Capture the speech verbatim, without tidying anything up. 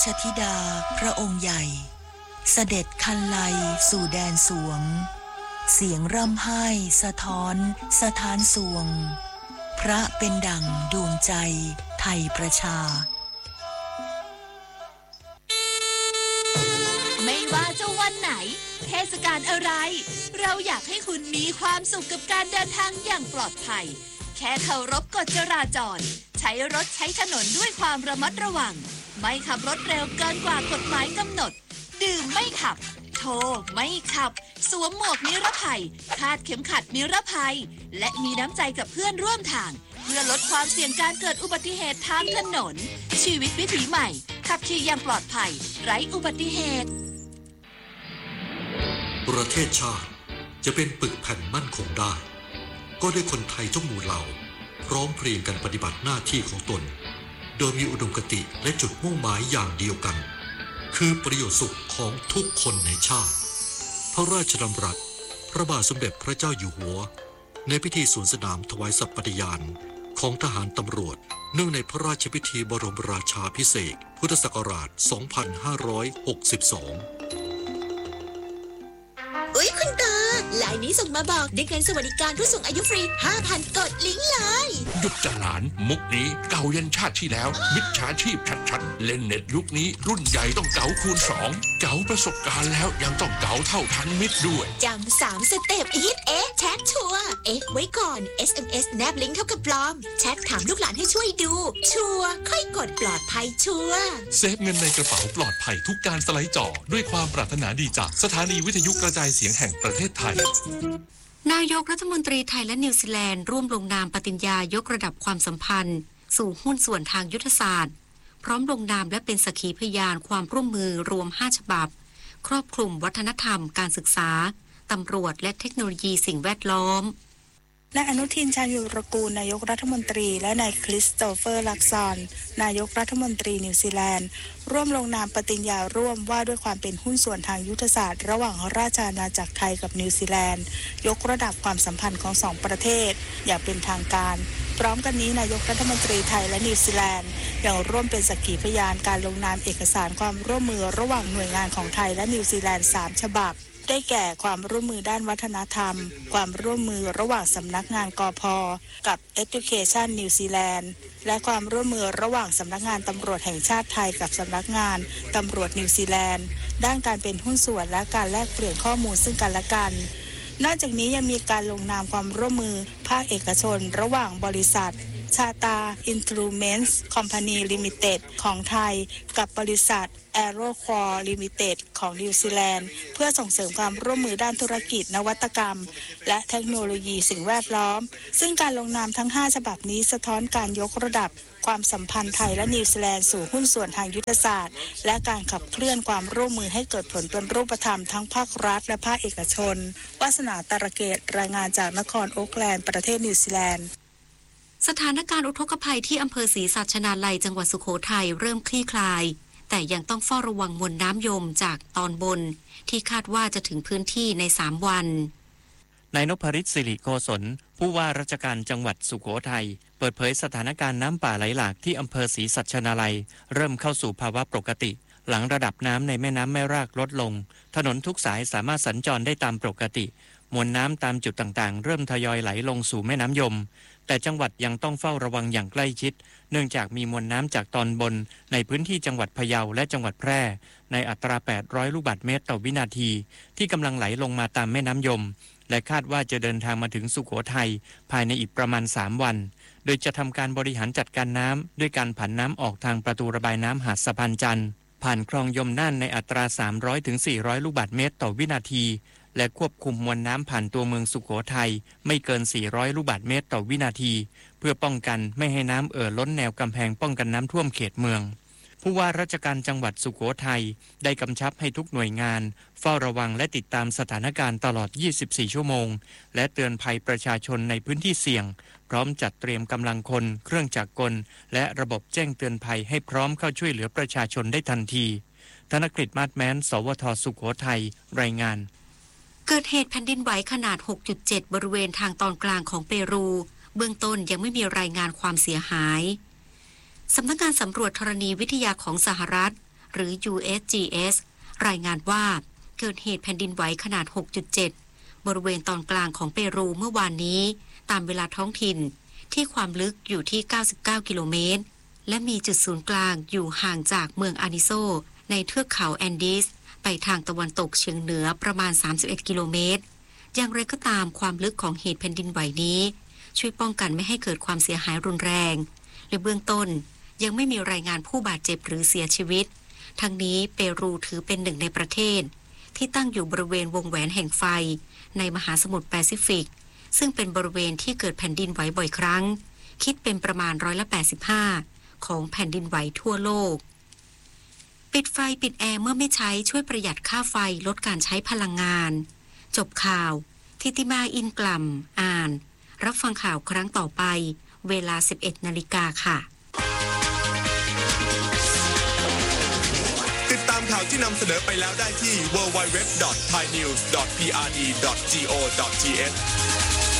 ชธิดาพระองค์ใหญ่เสด็จคันไลสู่แดนสวงเสียงร่ำไห้สะท้อนสถานสวงพระเป็นดั่งดวงใจไทยประชาไม่ว่าจะวันไหนเทศกาลอะไรเราอยากให้คุณมีความสุขกับการเดินทางอย่างปลอดภัยแค่เคารพกฎจราจรใช้รถใช้ถนนด้วยความระมัดระวังไม่ขับรถเร็วเกินกว่ากฎหมายกำหนดดื่มไม่ขับโทรไม่ขับสวมหมวกนิรภัยคาดเข็มขัดนิรภัยและมีน้ำใจกับเพื่อนร่วมทางเพื่อลดความเสี่ยงการเกิดอุบัติเหตุทางถนนชีวิตวิถีใหม่ขับขี่อย่างปลอดภัยไร้อุบัติเหตุประเทศชาติจะเป็นปึกแผ่นมั่นคงได้ก็ด้วยคนไทยทุกหมู่เหล่าพร้อมเพรียงกันปฏิบัติหน้าที่ของตนโดยมีอุดมคติและจุดมุ่งหมายอย่างเดียวกันคือประโยชน์สุขของทุกคนในชาติพระราชดำรัสพระบาทสมเด็จพระเจ้าอยู่หัวในพิธีสวนสนามถวายสัตย์ปฏิญาณของทหารตำรวจเนื่องในพระราชพิธีบรมราชาภิเษกพุทธศักราชสองพันห้าร้อยหกสิบสองอุ๊ยคุณตาลายนี้ส่งมาบอกได้เงินสวัสดิการผู้สูงอายุฟรี ห้าพัน กดลิงก์เลยหยุดจะหลานมุกนี้เก่ายันชาติที่แล้วมิจฉาชีพชัดๆเล่นเน็ตยุคนี้รุ่นใหญ่ต้องเก๋าคูณสองเก๋าประสบการณ์แล้วยังต้องเก๋าเท่าทันมิตรด้วยจำสามสเต็ปอีทเอ๊ะแชทชัวร์เอ๊ะไว้ก่อน เอส เอ็ม เอส แนบลิงก์เท่ากับปลอมแชทถามลูกหลานให้ช่วยดูชัวร์ค่อยกดปลอดภัยชัวร์เซฟเงินในกระเป๋าปลอดภัยทุกการสไลด์จ่อด้วยความปรารถนาดีจากสถานีวิทยุกระจายเสียงแห่งประเทศไทยนายกรัฐมนตรีไทยและนิวซีแลนด์ร่วมลงนามปฏิญญายกระดับความสัมพันธ์สู่หุ้นส่วนทางยุทธศาสตร์พร้อมลงนามและเป็นสักขีพยานความร่วมมือรวมห้าฉบับครอบคลุมวัฒนธรรมการศึกษาตำรวจและเทคโนโลยีสิ่งแวดล้อมนายอนุทินชาญวิรากูลนายกรัฐมนตรีและนายคริสโตเฟอร์ลักซอนนายกรัฐมนตรีนิวซีแลนด์ร่วมลงนามปฏิญญาร่วมว่าด้วยความเป็นหุ้นส่วนทางยุทธศาสตร์ระหว่างราชอาณาจักรไทยกับนิวซีแลนด์ยกระดับความสัมพันธ์ของสองประเทศอย่างเป็นทางการพร้อมกันนี้นายกรัฐมนตรีไทยและนิวซีแลนด์ยังร่วมเป็นสักขีพยานการลงนามเอกสารความร่วมมือระหว่างหน่วยงานของไทยและนิวซีแลนด์สามฉบับได้แก่ความร่วมมือด้านวัฒนธรรมความร่วมมือระหว่างสำนักงานกพ.กับ Education New Zealand และความร่วมมือระหว่างสำนักงานตำรวจแห่งชาติไทยกับสำนักงานตำรวจนิวซีแลนด์ด้านการเป็นหุ้นส่วนและการแลกเปลี่ยนข้อมูลซึ่งกันและกันนอกจากนี้ยังมีการลงนามความร่วมมือภาคเอกชนระหว่างบริษัทชาตา Instruments Company Limited ของไทยกับบริษัท Aerocore Limited ของนิวซีแลนด์เพื่อส่งเสริมความร่วมมือด้านธุรกิจนวัตกรรมและเทคโนโลยีสิ่งแวดล้อมซึ่งการลงนามทั้งห้าฉบับนี้สะท้อนการยกระดับความสัมพันธ์ไทยและนิวซีแลนด์สู่หุ้นส่วนทางยุทธศาสตร์และการขับเคลื่อนความร่วมมือให้เกิดผลเป็นรูปธรรมทั้งภาครัฐและภาคเอกชนวาสนาตระเกตรายงานจากนครโอ๊คแลนด์ประเทศนิวซีแลนด์สถานการณ์อุทกภัยที่อำเภอศรีสัชนาลัยจังหวัดสุโขทัยเริ่มคลี่คลายแต่ยังต้องเฝ้าระวังมวลน้ำยมจากตอนบนที่คาดว่าจะถึงพื้นที่ในสามวันนายนพฤทธิ์สิริโกศลผู้ว่าราชการจังหวัดสุโขทัยเปิดเผยสถานการณ์น้ำป่าไหลหลากที่อำเภอศรีสัชนาลัยเริ่มเข้าสู่ภาวะปกติหลังระดับน้ำในแม่น้ำแม่รากลดลงถนนทุกสายสามารถสัญจรได้ตามปกติมวลน้ำตามจุดต่างๆเริ่มทยอยไหลลงสู่แม่น้ำยมแต่จังหวัดยังต้องเฝ้าระวังอย่างใกล้ชิดเนื่องจากมีมวลน้ำจากตอนบนในพื้นที่จังหวัดพะเยาและจังหวัดแพร่ในอัตราแปดร้อยลูกบาศก์เมตรต่อวินาทีที่กำลังไหลลงมาตามแม่น้ำยมและคาดว่าจะเดินทางมาถึงสุโขทัยภายในอีกประมาณสามวันโดยจะทำการบริหารจัดการน้ำด้วยการผันน้ำออกทางประตูระบายน้ำหาดสะพานจันทร์ผ่านคลองยมน่านในอัตรา สามร้อยถึงสี่ร้อย ลูกบาศก์เมตรต่อวินาทีและควบคุมมวลน้ำผ่านตัวเมืองสุโขทัยไม่เกินสี่ร้อยลูกบาศก์เมตรต่อวินาทีเพื่อป้องกันไม่ให้น้ำเอ่อล้นแนวกำแพงป้องกันน้ำท่วมเขตเมืองผู้ว่าราชการจังหวัดสุโขทัยได้กำชับให้ทุกหน่วยงานเฝ้าระวังและติดตามสถานการณ์ตลอดยี่สิบสี่ชั่วโมงและเตือนภัยประชาชนในพื้นที่เสี่ยงพร้อมจัดเตรียมกำลังคนเครื่องจักรกลและระบบแจ้งเตือนภัยให้พร้อมเข้าช่วยเหลือประชาชนได้ทันทีธนกฤษมาศแม้นสวทสุโขทัยรายงานเกิดเหตุแผ่นดินไหวขนาด หกจุดเจ็ด บริเวณทางตอนกลางของเปรูเบื้องต้นยังไม่มีรายงานความเสียหายสำนักงานสำรวจธรณีวิทยาของสหรัฐหรือ ยู เอส จี เอส รายงานว่าเกิดเหตุแผ่นดินไหวขนาด หกจุดเจ็ด บริเวณตอนกลางของเปรูเมื่อวานนี้ตามเวลาท้องถิ่นที่ความลึกอยู่ที่ เก้าสิบเก้า กิโลเมตรและมีจุดศูนย์กลางอยู่ห่างจากเมืองอานิโซในเทือกเขาแอนดีสไปทางตะวันตกเฉียงเหนือประมาณ สามสิบเอ็ด กิโลเมตรอย่างไรก็ตามความลึกของเหตุแผ่นดินไหวนี้ช่วยป้องกันไม่ให้เกิดความเสียหายรุนแรงและเบื้องต้นยังไม่มีรายงานผู้บาดเจ็บหรือเสียชีวิตทั้งนี้เปรูถือเป็นหนึ่งในประเทศที่ตั้งอยู่บริเวณวงแหวนแห่งไฟในมหาสมุทรแปซิฟิกซึ่งเป็นบริเวณที่เกิดแผ่นดินไหวบ่อยครั้งคิดเป็นประมาณร้อยละแปดสิบห้าของแผ่นดินไหวทั่วโลกปิดไฟปิดแอร์เมื่อไม่ใช้ช่วยประหยัดค่าไฟลดการใช้พลังงานจบข่าวทิติมาอินกล่ำอ่านรับฟังข่าวครั้งต่อไปเวลา สิบเอ็ด นาฬิกาค่ะติดตามข่าวที่นำเสนอไปแล้วได้ที่ ดับเบิลยู ดับเบิลยู ดับเบิลยู ดอท ไทยนิวส์ ดอท พี อาร์ ดี ดอท โก ดอท ที เอช